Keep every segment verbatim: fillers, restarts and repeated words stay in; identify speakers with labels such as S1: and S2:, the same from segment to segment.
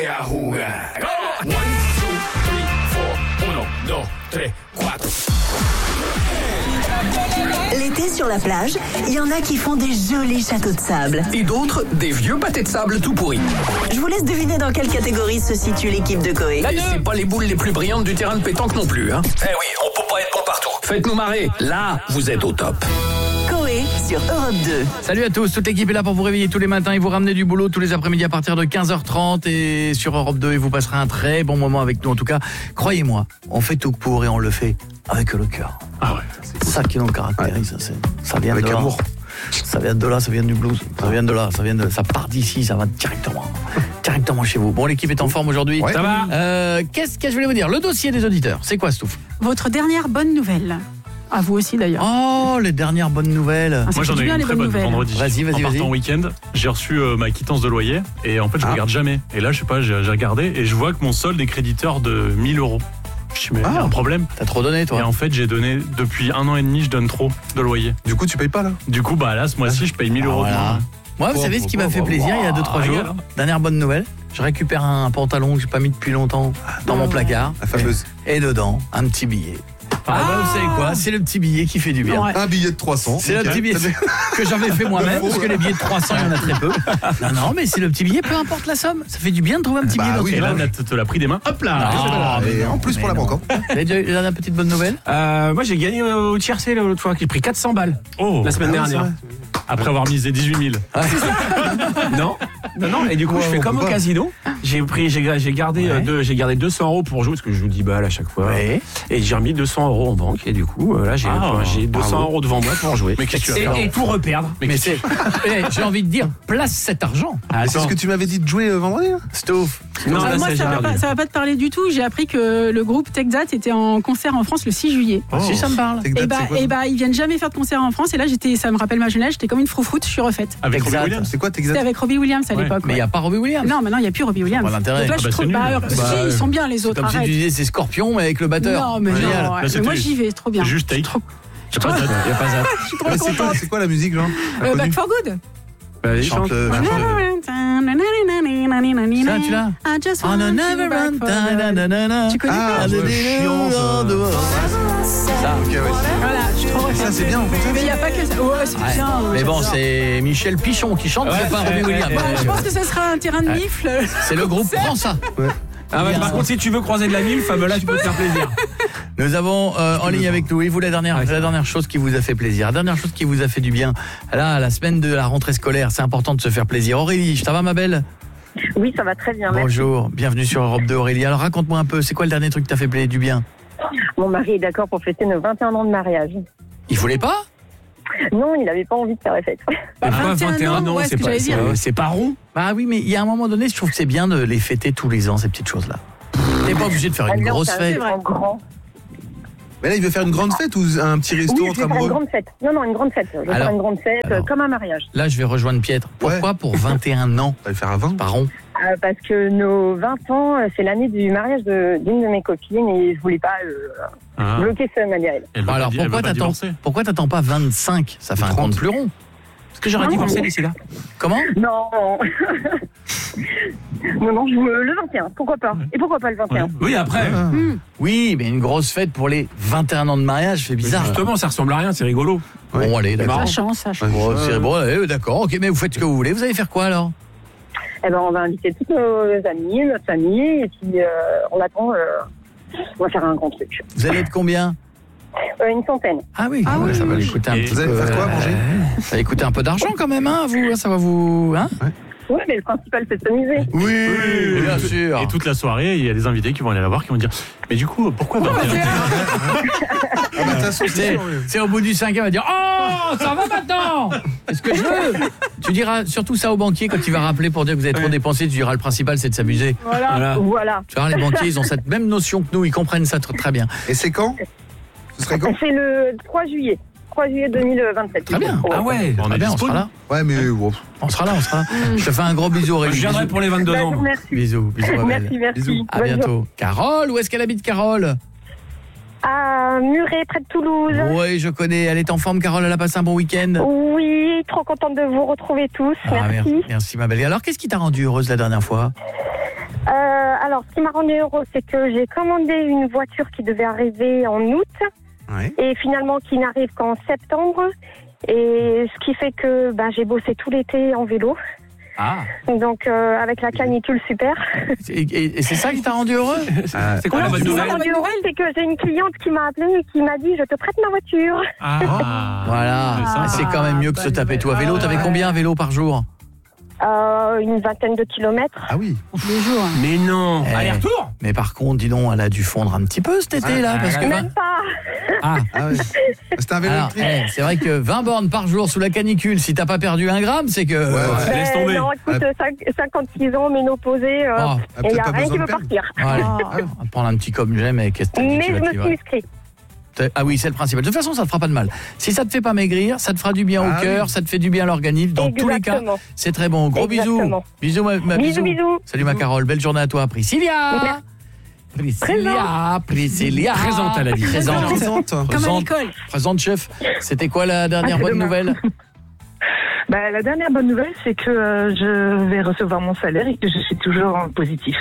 S1: L'été sur la plage, il y en a qui font des jolis châteaux de sable.
S2: Et d'autres, des vieux pâtés de sable tout pourris.
S1: Je vous laisse deviner dans quelle catégorie se situe l'équipe de Coé.
S2: Et c'est pas les boules les plus brillantes du terrain de pétanque non plus, hein. Eh oui, on peut pas être bon partout. Faites-nous marrer, là, vous êtes au top.
S1: Coé sur Europe deux.
S3: Salut à tous, toute l'équipe est là pour vous réveiller tous les matins et vous ramener du boulot tous les après-midi à partir de quinze heures trente et sur Europe deux et vous passerez un très bon moment avec nous. En tout cas, croyez-moi, on fait tout pour et on le fait avec le cœur.
S4: Ah ouais,
S3: c'est ça qui nous caractérise, ouais. ça, ça vient avec de là. Amour. Ça vient de là, ça vient du blues, ça vient de là, ça vient de, ça part d'ici, ça va directement, directement chez vous. Bon, l'équipe est en forme aujourd'hui.
S4: Ouais. Ça va.
S3: Euh, qu'est-ce que je voulais vous dire ? Le dossier des auditeurs, c'est quoi, Stouff ?
S5: Votre dernière bonne nouvelle. À vous aussi d'ailleurs.
S3: Oh, les dernières bonnes nouvelles.
S4: Ah, moi j'en ai eu une très bonne vendredi.
S3: Vas-y, vas-y,
S4: en partant
S3: vas-y.
S4: en week-end, j'ai reçu euh, ma quittance de loyer et en fait je
S3: ah.
S4: regarde jamais. Et là je sais pas, j'ai, j'ai regardé et je vois que mon solde est créditeur de mille euros. Je me dis mais il y a un problème.
S3: T'as trop donné toi.
S4: Et en fait j'ai donné, depuis un an et demi je donne trop de loyer.
S6: Du coup tu payes pas là.
S4: Du coup bah là ce mois-ci je paye mille euros.
S3: Voilà. Moi vous savez ce qui m'a fait plaisir il y a deux trois jours. Dernière bonne nouvelle. Je récupère un pantalon que j'ai pas mis depuis longtemps dans mon placard.
S6: La fameuse.
S3: Et dedans un petit billet. Ah, ah bah, vous savez quoi, c'est le petit billet qui fait du bien.
S6: Ouais. Un billet de trois cents.
S3: C'est okay. Le petit billet que j'avais fait moi-même, parce que les billets de trois cents, il y en a très peu. Non, non, mais c'est le petit billet, peu importe la somme. Ça fait du bien de trouver un petit
S6: bah,
S3: billet dans
S6: oui,
S3: ce
S4: et là, tu te l'as pris des mains. Hop là.
S3: Ah,
S6: et
S3: non,
S6: en plus pour la banque.
S3: Vous avez déjà eu une petite bonne nouvelle ?
S7: euh, Moi, j'ai gagné au tiercé l'autre fois, qui a pris quatre cents balles
S4: oh,
S7: la semaine
S6: ah,
S7: dernière.
S4: Après avoir misé dix-huit mille.
S7: Ah, non, non, non. Et du coup,
S6: ouais,
S7: je fais comme au casino. J'ai pris, j'ai, j'ai gardé, ouais. euh, deux, j'ai gardé deux cents euros pour jouer parce que je joue dix balles à chaque fois.
S3: Ouais.
S7: Et j'ai remis deux cents euros en banque. Et du coup, là, j'ai,
S4: ah,
S7: euh, j'ai deux cents
S4: bravo.
S7: euros devant moi pour jouer.
S4: Mais qu'est-ce que tu
S7: et,
S4: vas faire
S7: et tout reperdre.
S3: Mais, mais c'est, hey, j'ai envie de dire, place cet argent.
S6: Ah, c'est ce que tu m'avais dit de jouer euh, vendredi. Hein
S3: Stouff.
S5: Non, là, moi, ça, ça, va pas, ça va pas te parler du tout. J'ai appris que le groupe Texat était en concert en France le six juillet.
S3: Oh. Si ça me parle.
S5: Et bah, et bah, ils viennent jamais faire de concert en France. Et là, j'étais, ça me rappelle ma jeunesse. J'étais comme une froufroute. Je suis refaite.
S4: Avec Robbie Williams.
S6: C'est quoi Texat ?
S5: C'était avec Robbie Williams à
S4: ouais.
S5: l'époque.
S3: Mais il
S5: ouais.
S3: y a pas Robbie Williams.
S5: Non, maintenant il y a plus Robbie Williams.
S3: Pas d'intérêt.
S5: Donc là,
S4: ah
S5: je
S4: bah,
S5: trouve
S4: c'est
S5: bah,
S4: nul.
S5: bah, si, ils sont bien les autres.
S3: Comme
S5: Arrête.
S3: si tu disais c'est Scorpion mais avec le batteur.
S5: Non, mais
S3: Génial.
S5: non. Ouais.
S4: Là,
S5: Mais moi,
S4: juste-
S5: j'y vais. Trop bien.
S4: C'est juste take.
S5: Trop-
S4: Il n'y a pas de
S3: Il y a pas ça.
S5: Je suis trop
S6: Mais c'est quoi,
S5: contente.
S6: c'est quoi la musique genre
S5: Euh, Back for Good.
S7: Bah,
S6: Chante le.
S3: Ça, tu l'as
S5: I just
S3: On
S5: want
S3: a
S5: you
S3: never
S5: back
S3: run.
S5: for good. Tu connais
S6: Ah,
S5: pas
S6: ouais, chiant, ça.
S3: Ça.
S6: Ok, ouais.
S5: Voilà, je suis trop
S6: Et ça c'est bien en fait.
S5: Mais il n'y a pas que ça. Ouais, c'est
S3: Ouais.
S5: bien.
S3: Mais bon,
S5: j'adore.
S3: c'est Michel Pichon qui chante, c'est pas Robbie Williams.
S5: Bah, je pense que ce sera un terrain de
S3: Ouais.
S5: mifle.
S3: C'est le groupe Prends ça.
S7: Ah bah, par contre, si tu veux croiser de la mille, fameux là, tu peux te faire plaisir.
S3: Nous avons euh, en ligne avec nous, et vous, la dernière,
S7: Ouais,
S3: la dernière chose qui vous a fait plaisir, la dernière chose qui vous a fait du bien, là, la semaine de la rentrée scolaire, c'est important de se faire plaisir. Aurélie, ça va ma belle ?
S8: Oui, ça va très bien. Merci.
S3: Bonjour, bienvenue sur Europe deux Aurélie. Alors raconte-moi un peu, c'est quoi le dernier truc qui t'a fait plaisir du bien ?
S8: Mon mari est d'accord pour fêter nos vingt et un ans de mariage.
S3: Il voulait pas ?
S8: Non, il n'avait pas envie de faire la fête.
S7: Bah,
S5: vingt et un ans, ouais,
S7: c'est
S5: ce que
S7: pas,
S5: j'allais
S7: c'est,
S5: dire.
S7: c'est pas rond.
S3: Bah oui, mais il y a un moment donné, je trouve que c'est bien de les fêter tous les ans, ces petites choses-là. T'es pas obligé de faire une
S8: Alors,
S3: grosse
S8: c'est un
S3: fête.
S8: événement grand.
S6: Mais là il veut faire une grande fête ou un petit resto
S8: Oui, je
S6: entre
S8: vais faire une
S6: amoureux ?
S8: grande fête. Non, non, une grande fête. Je vais
S3: Alors-
S8: faire une grande fête,
S3: alors-
S8: euh, comme un mariage.
S3: Là, je vais rejoindre Pietre. Pourquoi pour vingt et un ans,
S6: On va le faire à vingt.
S3: pas rond ?
S8: Euh, parce que nos vingt ans, euh, c'est l'année du mariage de, d'une de mes copines et je voulais pas euh,
S4: Ah.
S8: bloquer ça, Manuel.
S4: Elle veut
S3: Bon,
S4: pas
S3: alors
S4: di- elle
S3: pourquoi
S4: veut pas
S3: t'attends,
S4: divorcer.
S3: pourquoi t'attends pas vingt-cinq ? Ça fait un compte plus rond.
S7: Est-ce que j'aurais
S8: Non,
S7: divorcé
S8: mais-
S7: d'ici là?
S3: Comment ?
S8: Non. non, non, je veux le vingt et un. Pourquoi pas? Et pourquoi pas le vingt et un?
S4: Ouais.
S7: Oui, après.
S3: Oui, mais une grosse fête pour les vingt et un ans de mariage, c'est bizarre.
S7: Justement, ça ressemble à rien, c'est rigolo.
S3: Bon, allez, d'accord.
S5: Ça change, ça change.
S3: Bon, c'est bon, allez, d'accord, ok, mais vous faites ce que vous voulez. Vous allez faire quoi alors ?
S8: Eh ben, on va inviter tous nos amis, notre famille, et puis euh, on attend. Euh, on va faire un grand truc.
S3: Vous allez être combien ?
S8: Euh, une centaine.
S3: Ah oui,
S5: Ah
S3: ouais,
S5: oui,
S3: ça va
S5: oui.
S3: lui coûter un
S4: Et
S3: petit
S6: vous allez
S3: peu.
S6: faire quoi, manger ?
S3: Ça va lui coûter un peu d'argent quand même, hein, vous, ça va vous, hein ?
S8: Oui, mais le principal, c'est de s'amuser.
S3: Oui, bien sûr.
S4: Et toute la soirée, il y a des invités qui vont aller la voir, qui vont dire mais du coup, pourquoi vingt et un?
S6: Ah bah de toute façon c'est
S3: C'est,
S6: sûr.
S3: c'est au bout du cinquième, on va dire oh, ça va maintenant. C'est ce que je veux. Tu diras surtout ça au banquier quand il va rappeler pour dire que vous avez trop dépensé. Tu diras le principal, c'est de s'amuser.
S5: Voilà.
S7: Voilà.
S8: Voilà.
S3: Tu vois, les banquiers, ils ont cette même notion que nous, ils comprennent ça tr- très bien.
S6: Et c'est quand ? Ce serait quand ?
S8: C'est le trois juillet. trois juillet deux mille vingt-sept.
S3: Très bien.
S7: Ah ouais.
S4: On
S3: Très
S4: est
S3: bien, on
S4: dispo,
S3: sera là.
S6: Ouais mais bon.
S3: On sera là, on sera là. Je te fais un gros bisou, Aurélie.
S7: Je viendrai
S3: Bisous.
S7: pour les vingt-deux
S8: Bah, je
S7: ans.
S8: vous remercie.
S3: Bisous, bisous, ma belle.
S8: Merci, merci.
S6: Bisous.
S3: À
S8: Bonne journée.
S3: bientôt. Carole, où est-ce qu'elle habite, Carole ?
S8: À Muret, près de Toulouse.
S3: Oui, je connais. Elle est en forme, Carole. Elle a passé un bon week-end.
S8: Oui, trop contente de vous retrouver tous.
S3: Ah,
S8: merci.
S3: merci, ma belle. Alors, qu'est-ce qui t'a rendue heureuse la dernière fois ?
S8: Euh, Alors, ce qui m'a rendu heureux, c'est que j'ai commandé une voiture qui devait arriver en août
S6: Ouais.
S8: et finalement qui n'arrive qu'en septembre. Et ce qui fait que ben, j'ai bossé tout l'été en vélo.
S3: Ah.
S8: Donc, euh, avec la canicule, super.
S3: Et, et- et c'est ça qui t'a rendu heureux?
S6: Ah,
S7: C'est quoi la
S8: Non,
S7: bonne
S8: ce qui m'a
S7: nouvelle?
S8: rendu heureux, c'est que j'ai une cliente qui m'a appelé et qui m'a dit « Je te prête ma voiture ».
S4: Ah.
S3: Voilà.
S4: C'est sympa.
S3: C'est quand même mieux que se taper tout à vélo. T'avais combien à vélo par jour?
S8: Euh, une vingtaine de kilomètres.
S6: Ah oui.
S5: Tous les jours.
S7: Mais non.
S3: Eh.
S7: Aller-retour.
S3: Mais par contre, dis donc, elle a dû fondre un petit peu cet été là,
S7: Ah,
S3: parce que
S7: ah,
S3: vingt-
S8: Même pas.
S3: ah,
S6: Ah ouais. C'était un vélo
S3: alors,
S6: électrique.
S3: eh, c'est vrai que vingt bornes par jour sous la canicule, si t'as pas perdu un gramme, c'est que.
S6: Ouais, ouais.
S7: Laisse
S8: Ben,
S7: tomber.
S8: non, écoute, cinq- cinquante-six ans, ménopausée, euh,
S3: Oh,
S6: Ah,
S8: et il
S6: peut-être
S8: n'y a
S6: pas
S8: rien
S6: besoin
S8: qui
S6: de
S8: veut
S6: permis.
S8: partir.
S3: allez,
S5: Oh.
S3: on va prendre un petit comme j'aime et qu'est-ce que
S8: Mais
S3: tu
S8: je
S3: vas
S8: me
S3: t'y
S8: suis
S3: voir.
S8: inscrite.
S3: Ah oui, c'est le principal. De toute façon, ça te fera pas de mal. Si ça te fait pas maigrir, ça te fera du bien
S6: Ah
S3: au cœur,
S6: oui.
S3: ça te fait du bien à l'organisme. Dans tous les cas,
S8: Exactement.
S3: c'est très bon. Gros
S8: Exactement.
S3: bisous. Bisous, ma, ma-
S8: Bisous, bisous.
S3: Salut ma Carole, belle journée à toi. Priscilla.
S8: Merci.
S3: Priscilla, Priscilla.
S7: Présente, elle a dit.
S3: Présente.
S6: Présente.
S5: Comme à
S3: Présente.
S5: l'école.
S3: Présente, chef. C'était quoi la dernière
S9: Ah, c'est
S3: bonne
S9: demain.
S3: nouvelle?
S9: Bah, la dernière bonne nouvelle, c'est que euh, je vais recevoir mon salaire et que je suis toujours en positif.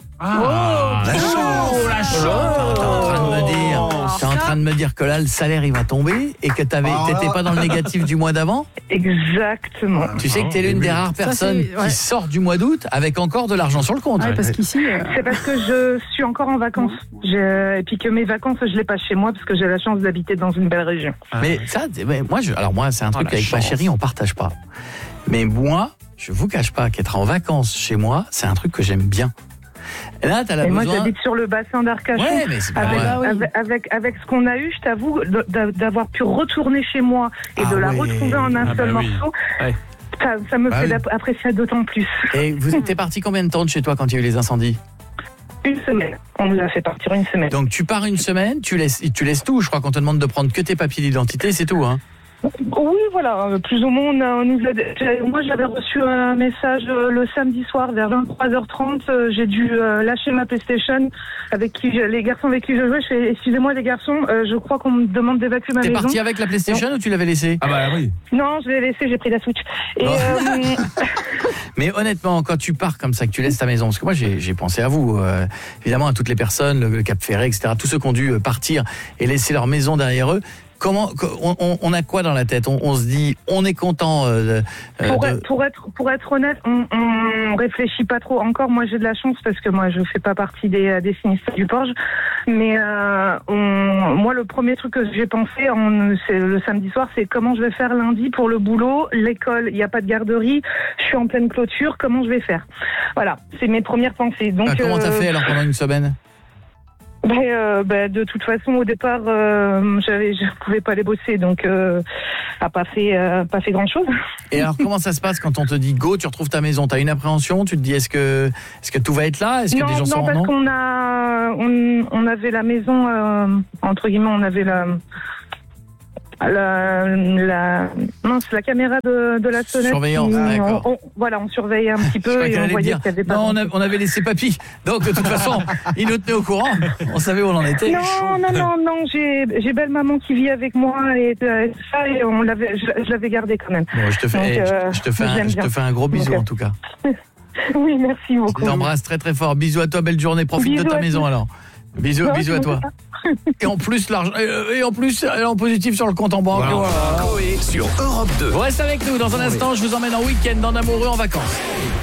S4: Ah.
S6: La chance.
S3: Oh, la chance. T'es en train de me dire, t'es en train de me dire que là, le salaire, il va tomber et que t'avais,
S6: Ah.
S3: t'étais pas dans le négatif du mois d'avant?
S9: Exactement.
S3: Tu sais que t'es l'une des rares
S5: Ça,
S3: personnes
S5: c'est- ouais.
S3: qui sort du mois d'août avec encore de l'argent sur le compte.
S5: Ouais, parce qu'ici, euh,
S9: C'est parce que je suis encore en vacances. Je- Et puis que mes vacances, je les passe chez moi parce que j'ai la chance d'habiter dans une belle région.
S3: Mais ça, c'est- mais moi, je, alors moi, c'est un truc
S7: la
S3: avec ma
S7: chance.
S3: chérie, on partage pas. Mais moi, je vous cache pas qu'être en vacances chez moi, c'est un truc que j'aime bien. Et là, t'as la
S9: Et moi,
S3: besoin.
S9: j'habite sur le bassin d'Arcachon.
S3: Ouais, mais c'est pas
S9: Avec,
S3: vrai.
S5: Ah oui.
S9: avec, avec, avec ce qu'on a eu, je t'avoue, de- d'a- d'avoir pu retourner chez moi et
S3: Ah
S9: de la
S3: ouais.
S9: retrouver en un
S4: Ah
S9: seul
S4: bah oui.
S9: morceau,
S7: Ouais.
S9: ça, ça me
S6: Bah
S9: fait
S6: oui.
S9: d'app- apprécier d'autant plus.
S3: Et vous étiez parti combien de temps de chez toi quand il y a eu les incendies?
S9: Une semaine. On nous a fait partir une semaine.
S3: Donc tu pars une semaine, tu laisses, tu laisses tout. Je crois qu'on te demande de prendre que tes papiers d'identité, c'est tout, hein.
S9: Oui, voilà, euh, plus ou moins, on, a- on nous a, j'ai- moi j'avais reçu un message euh, le samedi soir vers vingt-trois heures trente, euh, j'ai dû euh, lâcher ma PlayStation avec qui je- les garçons avec qui je jouais, je fais excusez-moi les garçons, euh, je crois qu'on me demande d'évacuer ma
S3: T'es
S9: maison.
S3: parti avec la PlayStation ou tu l'avais laissée?
S7: Ah bah oui.
S9: Non, je l'ai laissé, j'ai pris la Switch. Et
S3: Bon.
S9: euh,
S3: Mais honnêtement, quand tu pars comme ça, que tu laisses ta maison, parce que moi j'ai j'ai pensé à vous, euh, évidemment à toutes les personnes, le, le Cap Ferret, et cetera, tous ceux qui ont dû euh, partir et laisser leur maison derrière eux. Comment on, on, on a quoi dans la tête? on, on se dit, on est content. Euh, euh,
S9: pour,
S3: de-
S9: être, pour être pour être honnête, on, on réfléchit pas trop. Encore, moi j'ai de la chance parce que moi je fais pas partie des, des sinistrés du Porge. Mais euh, on, moi le premier truc que j'ai pensé, en, c'est le samedi soir, c'est comment je vais faire lundi pour le boulot, l'école. Il n'y a pas de garderie, je suis en pleine clôture. Comment je vais faire? Voilà, c'est mes premières pensées. Donc
S3: Ah, comment t'as
S9: euh,
S3: fait alors pendant une semaine?
S9: ben, euh, ben, de toute façon, au départ, euh, j'avais, je pouvais pas aller bosser, donc euh, a pas fait, euh, pas fait grand chose.
S3: Et alors comment ça se passe quand on te dit go, tu retrouves ta maison? T'as une appréhension? Tu te dis est-ce que est-ce que tout va être là? Est-ce que
S9: Non,
S3: des gens
S9: non,
S3: sont
S9: parce
S3: non
S9: qu'on a, on, on avait la maison euh, entre guillemets, on avait la. La, la, non, c'est la caméra de, de la sonnette.
S3: Surveillance,
S9: qui-
S3: d'accord.
S9: on- on- voilà, on surveillait un petit
S3: Je
S9: peu
S3: croyais
S9: et
S3: qu'elle
S9: on
S3: allait
S9: voyait
S3: dire,
S9: qu'il y avait pas.
S3: non, on, a- on avait laissé papy. Donc de toute façon, il nous tenait au courant. On savait où on en était.
S9: Non, non, non, non, j'ai, j'ai belle maman qui vit avec moi et euh, ça, et on l'avait, je, je l'avais gardé quand même.
S3: Bon, je te fais,
S9: Donc,
S3: eh, je-
S9: euh,
S3: je, te fais un,
S9: j'aime
S3: je te
S9: bien.
S3: fais un gros bisou
S9: Donc,
S3: en tout cas.
S9: Oui, merci
S3: Je
S9: beaucoup.
S3: t'embrasse très très fort. Bisous à toi, belle journée. Profite
S9: Bisous
S3: de ta
S9: à
S3: maison
S9: tous.
S3: alors. Bisous,
S9: Ouais,
S3: bisous à
S9: je
S3: toi. Et en plus l'argent, et et en plus elle est en positif sur le compte en banque.
S6: Voilà.
S3: Et voilà.
S2: Coé sur Europe deux.
S3: Vous restez avec nous. Dans un instant, je vous emmène en week-end en amoureux en vacances.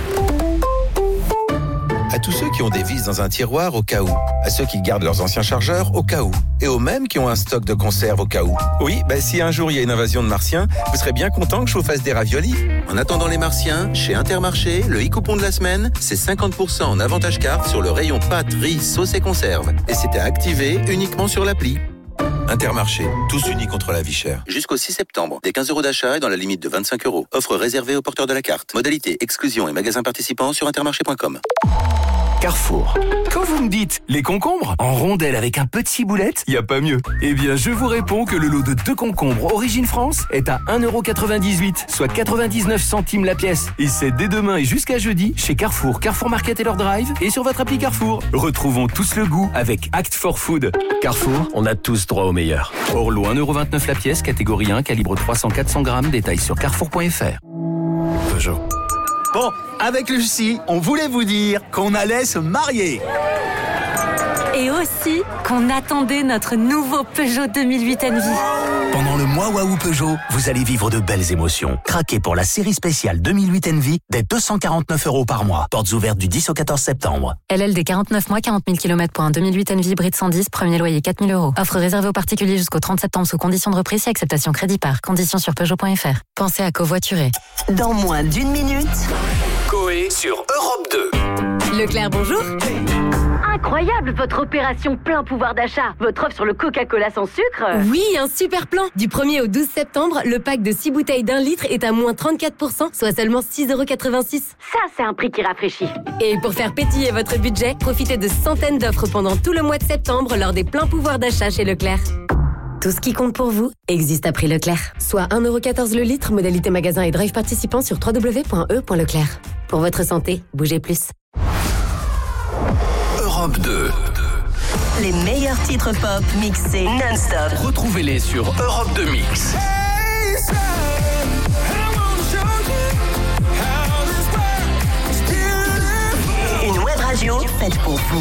S10: À tous ceux qui ont des vis dans un tiroir au cas où. À ceux qui gardent leurs anciens chargeurs au cas où. Et aux mêmes qui ont un stock de conserve au cas où. Oui, bah si un jour il y a une invasion de martiens, vous serez bien content que je vous fasse des raviolis. En attendant les martiens, chez Intermarché, le e-coupon de la semaine, c'est cinquante pour cent en avantage carte sur le rayon pâtes, riz, sauce et conserve. Et c'était activé uniquement sur l'appli. Intermarché, tous unis contre la vie chère. Jusqu'au six septembre, des quinze euros d'achat et dans la limite de vingt-cinq euros. Offre réservée aux porteurs de la carte. Modalité, exclusion et magasins participants sur intermarché point com.
S11: Carrefour. Quand vous me dites les concombres en rondelles avec un petit boulette, y a pas mieux. Eh bien, je vous réponds que le lot de deux concombres Origine France est à un euro quatre-vingt-dix-huit, soit quatre-vingt-dix-neuf centimes la pièce. Et c'est dès demain et jusqu'à jeudi chez Carrefour, Carrefour Market et leur drive et sur votre appli Carrefour. Retrouvons tous le goût avec Act for Food. Carrefour, on a tous droit au meilleur. Hors lot un euro vingt-neuf la pièce, catégorie un, calibre trois cents à quatre cents grammes, détail sur carrefour point f r. Peugeot.
S12: Bon, avec Lucie, on voulait vous dire qu'on allait se marier.
S13: Et aussi qu'on attendait notre nouveau Peugeot deux mille huit Envy.
S12: Pendant le mois Waouh Peugeot, vous allez vivre de belles émotions. Craquez pour la série spéciale deux mille huit Envy dès deux cent quarante-neuf euros par mois. Portes ouvertes du dix au quatorze septembre.
S13: L L D quarante-neuf mois, quarante mille kilomètres pour un deux mille huit Envy hybride cent dix, premier loyer quatre mille euros. Offre réservée aux particuliers jusqu'au trente septembre sous conditions de reprise et acceptation crédit par. Conditions sur Peugeot point F R. Pensez à covoiturer.
S1: Dans moins d'une minute,
S2: Coé sur Europe deux.
S14: Leclerc, bonjour. Incroyable votre opération plein pouvoir d'achat. Votre offre sur le Coca-Cola sans sucre.
S15: Oui, un super plan. Du premier au douze septembre, le pack de six bouteilles d'un litre est à moins trente-quatre pour cent, soit seulement six euros quatre-vingt-six.
S14: Ça, c'est un prix qui rafraîchit.
S15: Et pour faire pétiller votre budget, profitez de centaines d'offres pendant tout le mois de septembre lors des pleins pouvoirs d'achat chez Leclerc. Tout ce qui compte pour vous existe à prix Leclerc. Soit un euro quatorze le litre, modalité magasin et drive participant sur w w w point e point leclerc. Pour votre santé, bougez plus.
S2: Europe deux.
S1: les meilleurs titres pop mixés non-stop.
S2: Retrouvez-les sur Europe deux Mix.
S1: Une web radio faite pour vous.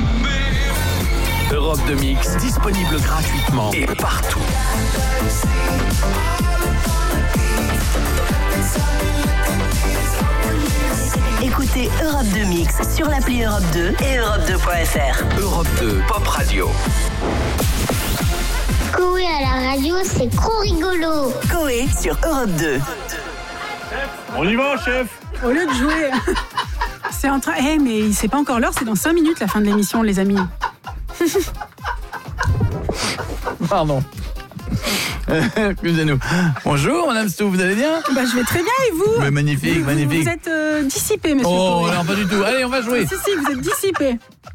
S2: Europe deux Mix, disponible gratuitement et partout.
S1: Écoutez Europe deux Mix sur l'appli Europe deux et Europe deux point F R.
S2: Europe deux, Pop Radio.
S16: Coé à la radio, c'est trop rigolo.
S1: Coé sur Europe deux.
S4: On y va, chef.
S5: Au lieu de jouer, c'est en train. Eh, hey, mais c'est pas encore l'heure, c'est dans cinq minutes la fin de l'émission, les amis.
S3: Pardon. Excusez-nous. Bonjour, Madame Stouff, vous allez bien?
S5: Bah, je vais très bien, et vous?
S3: Mais magnifique,
S5: vous,
S3: magnifique.
S5: Vous êtes euh, dissipé, monsieur.
S3: Oh,
S5: Coé.
S3: non, pas du tout. Allez, on va jouer.
S5: Si, si, vous êtes dissipé.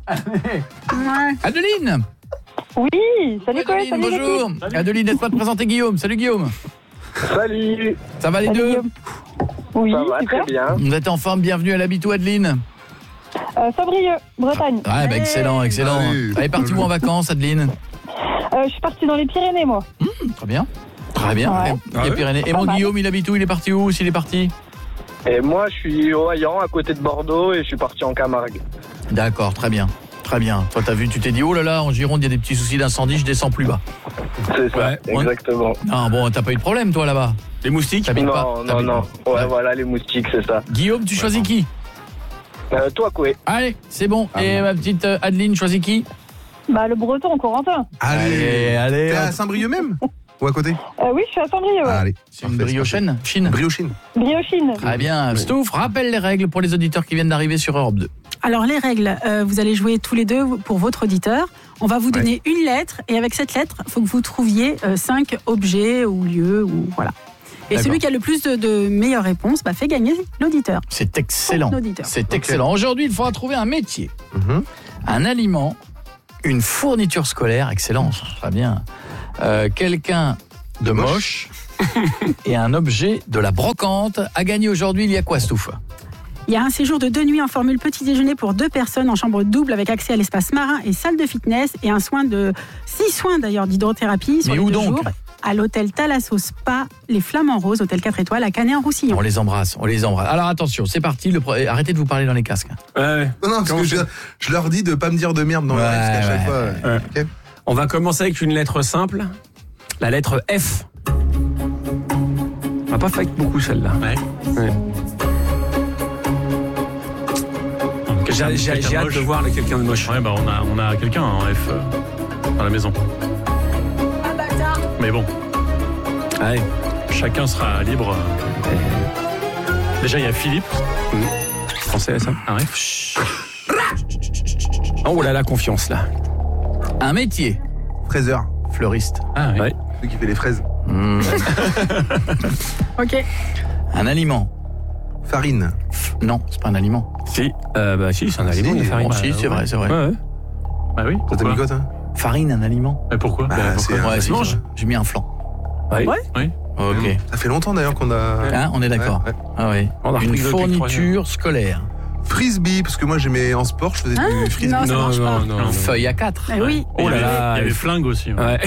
S5: Ouais.
S3: Adeline.
S8: Oui, salut Coé,
S3: Adeline,
S8: salut
S3: bonjour.
S8: l'équipe.
S3: Adeline, laisse-moi te présenter Guillaume. Salut Guillaume.
S17: Salut.
S3: Ça va les
S8: Salut,
S3: deux?
S8: Guillaume. Oui,
S17: Ça va
S8: super.
S17: très bien.
S3: Vous êtes en forme, bienvenue à l'Habitou, Adeline.
S8: Euh, Sabrieux, Bretagne.
S3: Ouais, bah, excellent, excellent.
S6: Salut.
S3: Elle est partie où en vacances, Adeline?
S8: Euh, je suis partie dans les Pyrénées, moi.
S3: Mmh, Très bien. Très bien.
S8: Ouais.
S3: Les-
S6: Ah
S3: les
S6: ouais.
S3: Pyrénées. Et
S8: Pas
S3: mon
S8: mal.
S3: Guillaume, il habite où? Il est parti où s'il est parti?
S17: Et moi, je suis au Hayan, à côté de Bordeaux, et je suis parti en Camargue.
S3: D'accord, très bien. Très bien. Toi, t'as vu, tu t'es dit, oh là là, en Gironde, il y a des petits soucis d'incendie, je descends plus bas.
S17: C'est ça,
S3: Ouais.
S17: exactement.
S3: Ah bon, t'as pas eu de problème, toi, là-bas?
S7: Les moustiques?
S3: T'habites pas
S17: Non, non,
S3: t'habites
S17: non.
S3: pas.
S17: Ouais, voilà, les moustiques, c'est ça.
S3: Guillaume, tu choisis qui?
S17: Euh, toi, Coé.
S3: Allez, c'est bon. Et ma petite euh, Adeline, choisis qui?
S8: Bah, le Breton, Corentin.
S6: Allez,
S3: allez.
S6: T'es à
S3: hop.
S6: Saint-Brieuc même? Ou à côté?
S8: Euh, oui, je suis à Saint-Brieuc, ouais.
S6: Ah, allez.
S3: C'est une briochine? Chine.
S6: Briochine.
S8: Briochine.
S3: Très bien. Stouff, rappelle les règles pour les auditeurs qui viennent d'arriver sur Europe deux.
S5: Alors, les règles, euh, vous allez jouer tous les deux pour votre auditeur. On va vous donner une lettre, et avec cette lettre, il faut que vous trouviez euh, cinq objets ou lieux, ou voilà. Et
S3: D'accord.
S5: celui qui a le plus de, de meilleures réponses bah, fait gagner l'auditeur.
S3: C'est excellent.
S5: Son auditeur.
S3: C'est excellent. Aujourd'hui, il faudra trouver un métier, un aliment, une fourniture scolaire, excellent, très bien. Euh, quelqu'un de moche et un objet de la brocante. À gagner aujourd'hui, il y a quoi, Stouff?
S5: Il y a un séjour de deux nuits en formule petit déjeuner pour deux personnes en chambre double avec accès à l'espace marin et salle de fitness et un soin de six soins d'ailleurs d'hydrothérapie sur
S3: Mais
S5: les
S3: où
S5: deux
S3: donc?
S5: jours à l'hôtel Thalasso Spa, les Flamands Roses, hôtel quatre étoiles à Canet-en-Roussillon.
S3: On les embrasse, on les embrasse. Alors attention, c'est parti. Le pro- Arrêtez de vous parler dans les casques.
S7: Ouais.
S6: Non, non, parce que je, je leur dis de pas me dire de merde dans
S3: Ouais,
S6: le reste à chaque
S3: ouais,
S6: fois.
S7: ouais.
S6: Ok.
S7: On va commencer avec une lettre simple. La lettre F. On n'a pas fait beaucoup celle-là.
S4: Ouais.
S7: Ouais. J'ai j'ai- j'ai hâte de voir le quelqu'un de moche.
S4: Ouais, bah on a, on a quelqu'un en F euh, dans la maison. Mais bon,
S7: Ouais.
S4: chacun sera libre. Déjà, il y a Philippe.
S7: Français, ça.
S4: Un F.
S7: Oh là là, confiance là.
S3: Un métier,
S6: Fraiseur.
S3: fleuriste.
S4: Ah oui.
S7: Ouais.
S6: Celui qui fait les fraises.
S3: Mmh.
S5: Ok.
S3: Un aliment.
S6: Farine.
S3: Non, c'est pas un aliment.
S7: Si. Euh, bah si, c'est un aliment,
S6: Si,
S7: les farines.
S3: Bon, si, c'est vrai, c'est vrai.
S7: Ouais, ouais.
S4: Bah oui.
S6: Ça t'a mis
S4: Pourquoi
S6: quoi, toi?
S3: Farine, un aliment.
S4: Mais pourquoi
S6: Bah,
S4: Bah,
S6: c'est
S4: pourquoi
S6: un
S3: Ouais, si,
S6: dimanche.
S3: j'ai- j'ai mis un flanc.
S7: Ouais.
S4: Oui.
S3: Ok.
S6: Ça fait longtemps d'ailleurs qu'on a.
S3: Hein, on est d'accord.
S6: Ouais, ouais.
S3: Ah oui.
S7: On a repris
S3: Une
S7: depuis le
S3: fourniture scolaire.
S6: Frisbee, parce que moi j'aimais en sport, je faisais du frisbee.
S5: non, ça
S7: Non,
S5: marche pas.
S7: non, non, non.
S3: Feuille à quatre.
S5: Eh oui.
S7: Oh là
S4: Il y avait-
S7: là.
S4: Il y avait flingue aussi. ouais.
S7: Ouais.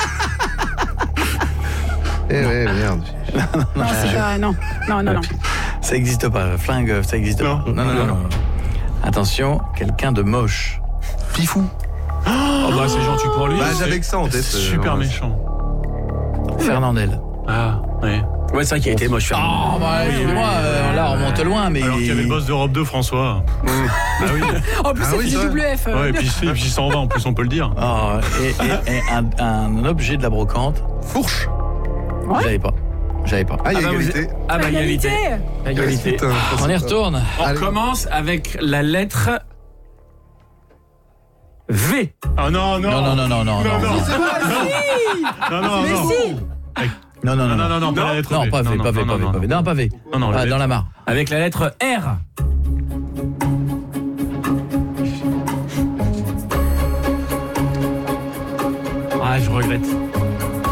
S6: Eh ouais, merde.
S5: Non, c'est pas. Non, non, non. non.
S3: Ça n'existe pas. Flingue, ça n'existe pas. Non, non, non, non. non. Attention, quelqu'un de moche.
S6: Fifou.
S7: Oh bah c'est gentil pour lui.
S6: Bah j'avais que ça en tête.
S4: Super
S6: euh,
S4: méchant.
S3: Fernandel.
S4: Ah, ouais.
S7: Ouais, c'est vrai qu'il a été moche. Fernand.
S3: Oh, bah, excusez-moi, euh, là, on remonte loin, mais.
S4: Alors qu'il y avait le boss d'Europe deux, François. Ah oui.
S5: En plus,
S6: Ah
S5: c'est
S6: oui,
S5: du
S6: ça.
S5: double F.
S4: Ouais, et puis, et puis cent vingt, en plus, on peut le dire.
S3: Oh, et et, et un, un objet de la brocante.
S6: Fourche.
S3: J'avais pas. J'avais pas.
S6: Ah, il y a
S7: Ah bah, vous
S6: égalité.
S7: êtes- Ah bah égalité. Égalité.
S6: Putain,
S3: On y retourne.
S7: On commence avec la lettre V.
S4: Ah non, non.
S3: Non, non, non, non, non.
S4: Non,
S3: non.
S4: non. Non, non,
S5: Mais
S4: non.
S5: si.
S3: Non, non, non,
S4: Non, non, non, pas la lettre
S3: Non,
S4: V.
S3: pas V,
S4: Non,
S3: pas V,
S4: non,
S3: pas V,
S4: non,
S3: pas V. Non, pas V.
S4: Non, non,
S3: Ah,
S4: la
S3: dans la mare.
S7: Avec la lettre R.
S4: Ah, je regrette.